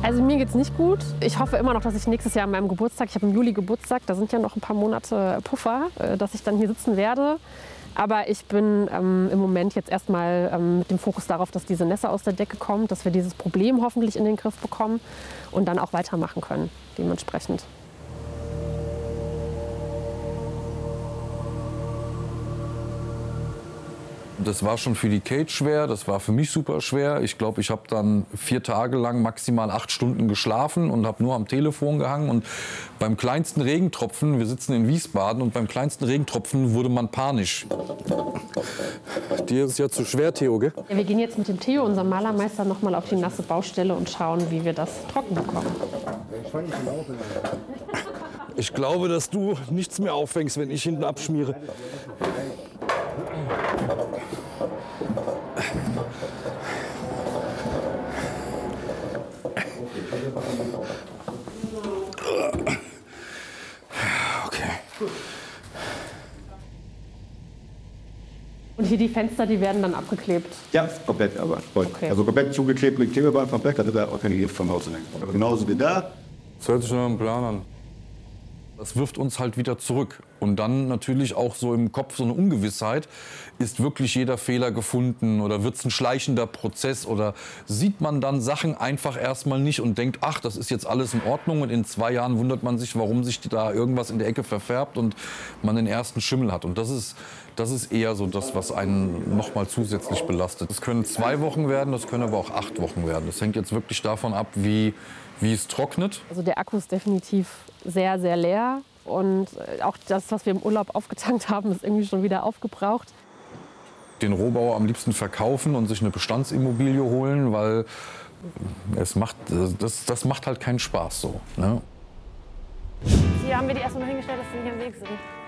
Also mir geht's nicht gut. Ich hoffe immer noch, dass ich nächstes Jahr an meinem Geburtstag, ich habe im Juli Geburtstag, da sind ja noch ein paar Monate Puffer, dass ich dann hier sitzen werde. Aber ich bin im Moment jetzt erstmal mit dem Fokus darauf, dass diese Nässe aus der Decke kommt, dass wir dieses Problem hoffentlich in den Griff bekommen und dann auch weitermachen können, dementsprechend. Das war schon für die Kate schwer, das war für mich super schwer. Ich glaube, ich habe dann 4 Tage lang maximal 8 Stunden geschlafen und habe nur am Telefon gehangen. Und beim kleinsten Regentropfen, wir sitzen in Wiesbaden, und beim kleinsten Regentropfen wurde man panisch. Dir ist es ja zu schwer, Theo, gell? Ja, wir gehen jetzt mit dem Theo, unserem Malermeister, noch mal auf die nasse Baustelle und schauen, wie wir das trocken bekommen. Ich glaube, dass du nichts mehr auffängst, wenn ich hinten abschmiere. Okay. Und hier die Fenster, die werden dann abgeklebt? Ja, komplett, aber voll. Okay. Also komplett zugeklebt mit Klebeband komplett, das wird organisiert vom Haus. Aber genauso wie da. Das hört sich nach einem Plan an. Das wirft uns halt wieder zurück. Und dann natürlich auch so im Kopf so eine Ungewissheit. Ist wirklich jeder Fehler gefunden oder wird es ein schleichender Prozess? Oder sieht man dann Sachen einfach erstmal nicht und denkt, ach, das ist jetzt alles in Ordnung. Und in 2 Jahren wundert man sich, warum sich da irgendwas in der Ecke verfärbt und man den ersten Schimmel hat. Und das ist eher so das, was einen noch mal zusätzlich belastet. Es können 2 Wochen werden, das können aber auch 8 Wochen werden. Das hängt jetzt wirklich davon ab, wie es trocknet. Also der Akku ist definitiv sehr, sehr leer. Und auch das, was wir im Urlaub aufgetankt haben, ist irgendwie schon wieder aufgebraucht. Den Rohbau am liebsten verkaufen und sich eine Bestandsimmobilie holen, weil das macht halt keinen Spaß so. Ne? Hier haben wir die erstmal hingestellt, dass sie nicht am Weg sind.